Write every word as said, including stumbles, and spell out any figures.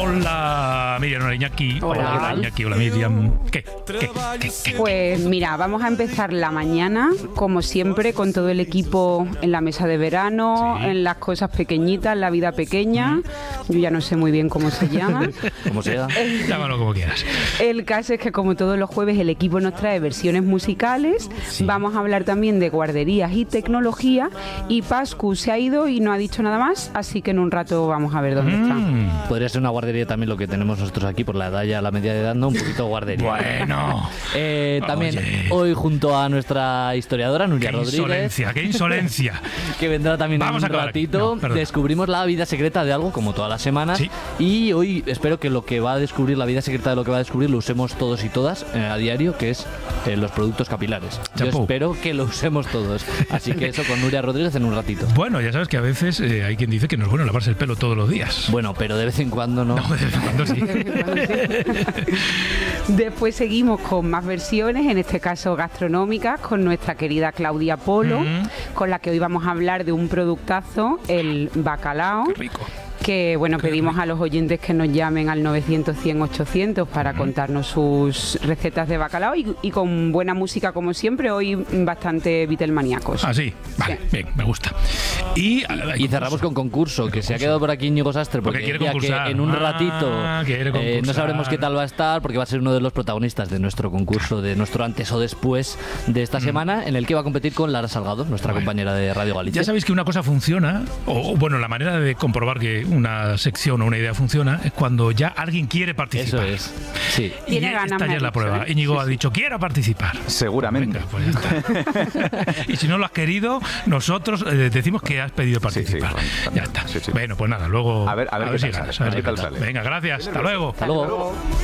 Hola, Miriam, hola Iñaki. Hola, hola Iñaki, hola Miriam. ¿Qué? ¿Qué? ¿Qué? ¿Qué? Pues mira, vamos a empezar la mañana, como siempre, con todo el equipo en la mesa de verano, sí. en las cosas pequeñitas, la vida pequeña. Mm. Yo ya no sé muy bien cómo se llama. ¿Cómo se llama? Llámalo como quieras. El caso es que, como todos los jueves, el equipo nos trae versiones musicales. Sí. Vamos a hablar también de guarderías y tecnología. Y Pascu se ha ido y no ha dicho nada más, así que en un rato vamos a ver dónde mm. está. Podría ser una guardería también lo que tenemos nosotros aquí, por la edad ya, la media de edad, no, un poquito guardería. Bueno. Eh, también Oye. hoy junto a nuestra historiadora Nuria qué Rodríguez. ¡Qué insolencia, qué insolencia! Que vendrá también Vamos en un ratito. No, descubrimos la vida secreta de algo, como todas las semanas. ¿Sí? Y hoy espero que lo que va a descubrir, la vida secreta de lo que va a descubrir, lo usemos todos y todas eh, a diario, que es eh, los productos capilares. Champú. Yo espero que lo usemos todos. Así que eso con Nuria Rodríguez en un ratito. Bueno, ya sabes que a veces eh, hay quien dice que no es bueno lavarse el pelo todos los días. Bueno, pero de vez en cuando no. No, de vez en cuando sí. Después seguimos con más versiones, en este caso gastronómicas, con nuestra querida Claudia Polo, mm. con la que hoy vamos a hablar de un productazo, el bacalao. Qué rico. Que bueno, Qué pedimos rico. a los oyentes que nos llamen al novecientos, cien, ochocientos para uh-huh. contarnos sus recetas de bacalao y, y con buena música como siempre, hoy bastante Beatlemaníacos. Ah, sí, vale, sí. bien, me gusta. Y, y cerramos con concurso, que concurso. se ha quedado por aquí Íñigo Sastre porque, porque quiere concursar. Que en un ratito ah, eh, no sabremos qué tal va a estar, porque va a ser uno de los protagonistas de nuestro concurso, de nuestro antes o después de esta mm. semana, en el que va a competir con Lara Salgado, nuestra bueno. compañera de Radio Galicia. Ya sabéis que una cosa funciona, o bueno, la manera de comprobar que una sección o una idea funciona es cuando ya alguien quiere participar. Eso es. Sí. Y esta ya es la prueba. ¿eh? Íñigo sí, ha dicho, sí. quiero participar. Seguramente. Venga, pues ya está. Y si no lo has querido, nosotros eh, decimos que has pedido participar. Sí, sí, bueno, ya está. Sí, sí. Bueno, pues nada, luego a ver, a ver, a ver, qué, tal sale, a ver qué tal sale. Venga, gracias. Hasta luego. Hasta luego.